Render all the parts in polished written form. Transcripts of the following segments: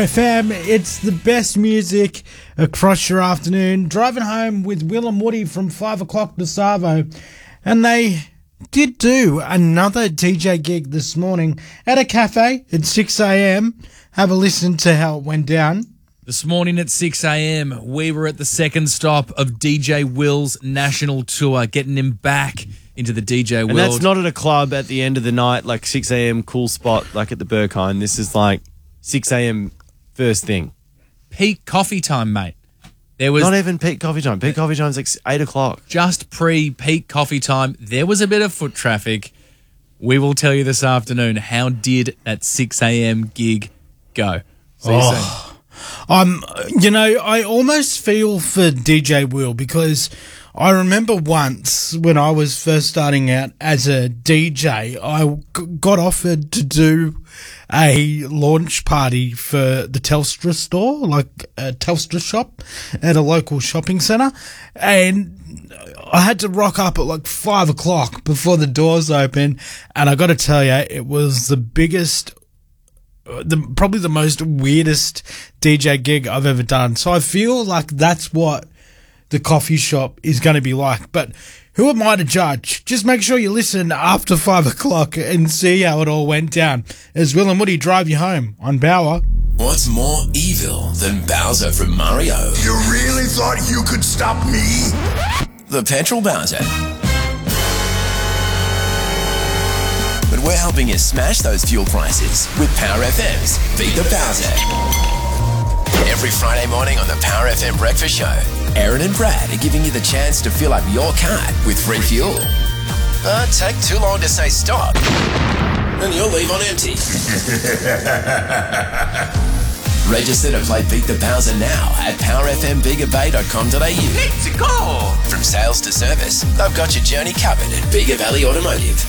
FM. It's the best music across your afternoon. Driving home with Will and Woody from 5 o'clock to Savo. And they did do another DJ gig this morning at a cafe at 6 a.m. Have a listen to how it went down. This morning at 6 a.m, we were at the second stop of DJ Will's national tour, getting him back into the DJ world. And that's not at a club at the end of the night, like 6 a.m, cool spot, like at the Berkheim. This is like 6 a.m, first thing. Peak coffee time, mate. There was not even peak coffee time. Peak coffee time's like 8 o'clock. Just pre-peak coffee time. There was a bit of foot traffic. We will tell you this afternoon, how did that 6 a.m. gig go? See you soon. I almost feel for DJ Will because I remember once when I was first starting out as a DJ, I got offered to do a launch party for the Telstra store, like a Telstra shop at a local shopping centre. And I had to rock up at like 5 o'clock before the doors open. And I got to tell you, it was the biggest, probably the most weirdest DJ gig I've ever done. So I feel like that's what the coffee shop is going to be like. But who am I to judge? Just make sure you listen after 5 o'clock and see how it all went down as Will and Woody drive you home on Bauer. What's more evil than Bowser from Mario? You really thought you could stop me? The Petrol Bowser. But we're helping you smash those fuel prices with Power FM's Beat the Bowser. Every Friday morning on the Power FM Breakfast Show, Aaron and Brad are giving you the chance to fill up your card with free fuel. Take too long to say stop, and you'll leave on empty. Register to play Beat the Bowser now at powerfmbigabay.com.au. Let's go! From sales to service, they've got your journey covered at Bigger Valley Automotive.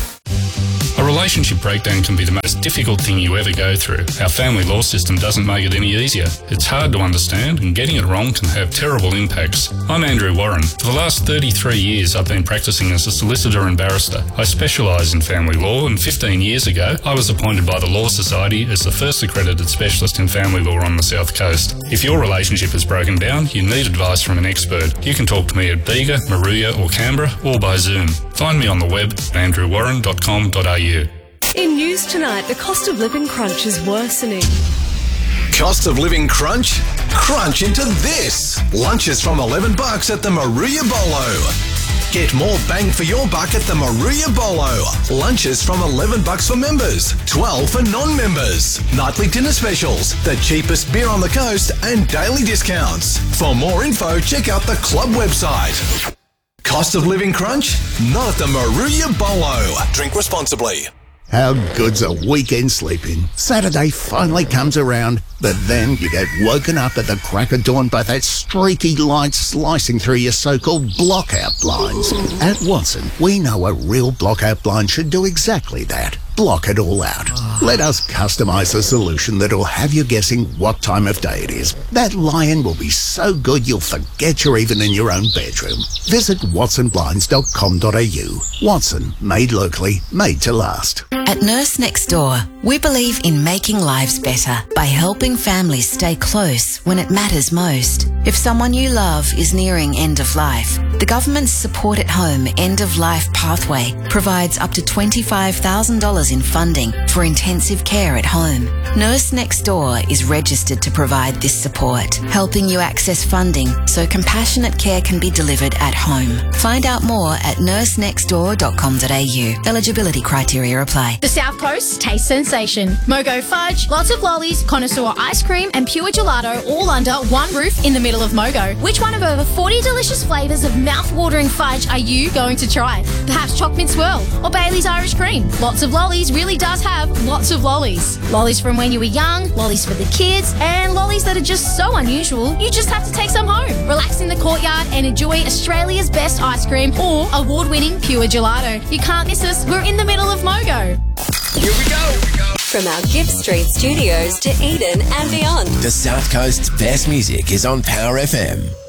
A relationship breakdown can be the most difficult thing you ever go through. Our family law system doesn't make it any easier. It's hard to understand, and getting it wrong can have terrible impacts. I'm Andrew Warren. For the last 33 years, I've been practicing as a solicitor and barrister. I specialise in family law, and 15 years ago, I was appointed by the Law Society as the first accredited specialist in family law on the South Coast. If your relationship is broken down, you need advice from an expert. You can talk to me at Bega, Maruya or Canberra, or by Zoom. Find me on the web at andrewwarren.com.au. In news tonight, the cost of living crunch is worsening. Cost of living crunch? Crunch into this. Lunches from $11 at the Maruya Bolo. Get more bang for your buck at the Maruya Bolo. Lunches from $11 for members, $12 for non-members. Nightly dinner specials, the cheapest beer on the coast, and daily discounts. For more info, check out the club website. Cost of living crunch? Not at the Maruya Bolo. Drink responsibly. How good's a weekend sleeping? Saturday finally comes around, but then you get woken up at the crack of dawn by that streaky light slicing through your so-called blockout blinds. At Watson, we know a real blockout blind should do exactly that. Block it all out. Let us customise a solution that'll have you guessing what time of day it is. That lion will be so good you'll forget you're even in your own bedroom. Visit watsonblinds.com.au. Watson, made locally, made to last. At Nurse Next Door, we believe in making lives better by helping families stay close when it matters most. If someone you love is nearing end of life, the government's Support at Home End of Life Pathway provides up to $25,000 in funding for intensive care at home. Nurse Next Door is registered to provide this support, helping you access funding so compassionate care can be delivered at home. Find out more at nursenextdoor.com.au. Eligibility criteria apply. The South Coast Taste Sensation. Mogo Fudge, lots of lollies, connoisseur ice cream and pure gelato all under one roof in the middle of Mogo. Which one of over 40 delicious flavours of mouth-watering fudge are you going to try? Perhaps Chocolate Swirl or Bailey's Irish Cream. Lots of lollies really does have lots of lollies. Lollies from when you were young, lollies for the kids, and lollies that are just so unusual you just have to take some home. Relax in the courtyard and enjoy Australia's best ice cream or award-winning pure gelato. You can't miss us. We're in the middle of Mogo. Here we go. From our Gibbs Street studios to Eden and beyond. The South Coast's best music is on Power FM.